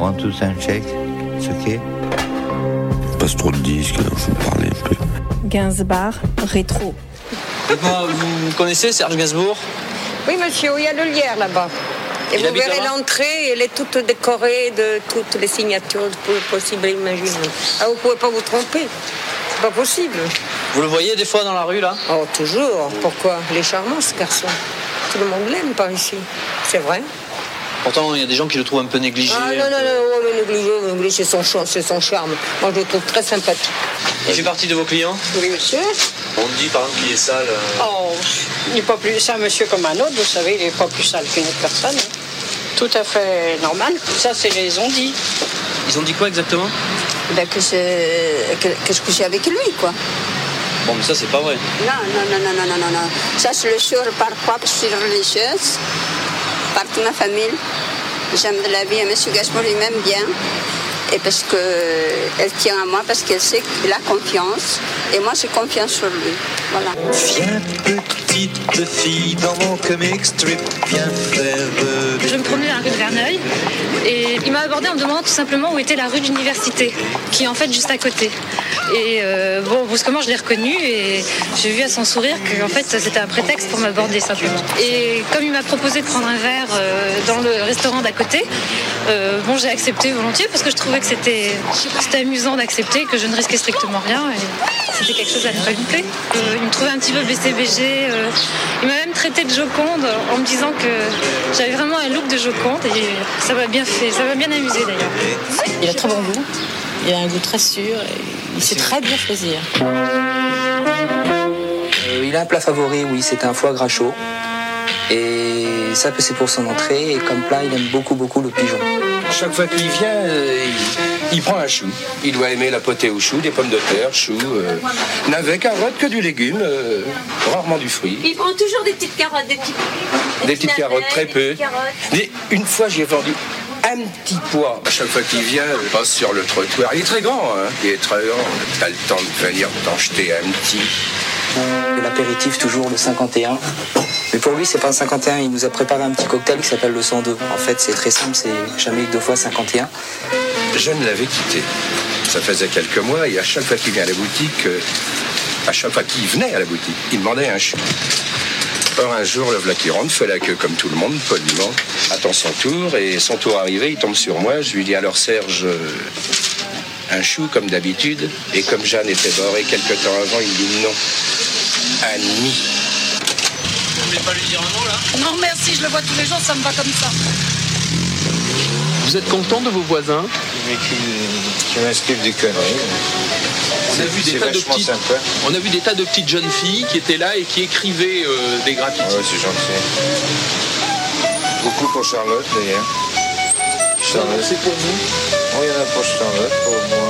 One, two, sound check. It's okay. Passe trop de disques, alors je vais parler un peu. Gainsbourg, rétro. Vous connaissez Serge Gainsbourg? Oui, monsieur, il y a le lierre là-bas. Et vous verrez l'entrée, elle est toute décorée de toutes les signatures possibles et imaginables. Ah, vous ne pouvez pas vous tromper. C'est pas possible. Vous le voyez des fois dans la rue, là? Oh, toujours. Pourquoi? Il est charmant, ce garçon. Tout le monde l'aime par ici. C'est vrai. Pourtant, il y a des gens qui le trouvent un peu négligé. Ah non, négligé, c'est son charme. Moi, je le trouve très sympathique. Il fait partie de vos clients? Oui, monsieur. On dit, par exemple, qu'il est sale. Oh, il n'est pas plus... C'est un monsieur comme un autre, vous savez, il n'est pas plus sale qu'une autre personne. Tout à fait normal. Ça, c'est les on-dit. Ils ont dit quoi exactement? Ben que je couchais avec lui, quoi. Bon, mais ça, c'est pas vrai. Non. Ça, je le jure par quoi? Parce que je suis religieuse. Par toute ma famille. J'aime de la vie et M. Gainsbourg lui m'aime bien. Et parce qu'elle tient à moi, parce qu'elle sait qu'il a confiance. Et moi, j'ai confiance sur lui. Voilà. Viens, petite fille, dans mon comic strip, viens faire bébé. Je me promenais dans la rue de Verneuil et il m'a abordé en me demandant tout simplement où était la rue d'Université, qui est en fait juste à côté. Et brusquement, je l'ai reconnu et j'ai vu à son sourire que en fait, c'était un prétexte pour m'aborder simplement. Et comme il m'a proposé de prendre un verre dans le restaurant d'à côté, j'ai accepté volontiers parce que je trouvais que c'était amusant d'accepter, que je ne risquais strictement rien. Et c'était quelque chose à ne pas louper. Il me trouvait un petit peu BCBG. Il m'a même traité de Joconde en me disant que j'avais vraiment un look de Joconde et ça m'a bien fait, ça m'a bien amusé d'ailleurs. Il a très bon goût, il a un goût très sûr et il sait très bien choisir. Il a un plat favori, oui, c'est un foie gras chaud. Et ça, c'est pour son entrée. Et comme plat, il aime beaucoup le pigeon. Chaque fois qu'il vient, il prend un chou. Il doit aimer la potée au chou, des pommes de terre, chou, navets, carottes, que du légume, rarement du fruit. Il prend toujours des petites carottes, des petites carottes, très peu. Une fois, j'ai vendu un petit pois. À chaque fois qu'il vient, il passe sur le trottoir. Il est très grand, hein. Il est très grand. T'as le temps de venir t'en jeter un petit. L'apéritif, toujours le 51. Mais pour lui, c'est pas un 51. Il nous a préparé un petit cocktail qui s'appelle le 102. En fait, c'est très simple, c'est jamais 2 fois 51. Je ne l'avais quitté. Ça faisait quelques mois et à chaque fois qu'il vient à la boutique, à chaque fois qu'il venait à la boutique, il demandait un chou. Or, un jour, le voilà qui rentre, fait la queue comme tout le monde, poliment, attend son tour, et son tour arrivé, il tombe sur moi. Je lui dis, alors Serge, un chou comme d'habitude. Et comme Jeanne était barrée quelque temps avant, il dit non. Un nid. Vous voulez pas lui dire un mot, là? Non, merci, je le vois tous les jours, ça me va comme ça. Vous êtes content de vos voisins? Mais qui m'inscrivent des conneries. On a vu des tas de petites jeunes filles qui étaient là et qui écrivaient des graffitis. Ouais, c'est gentil. Beaucoup pour Charlotte, d'ailleurs. C'est pour vous? Oui, il y en a pour Charlotte, pour moi.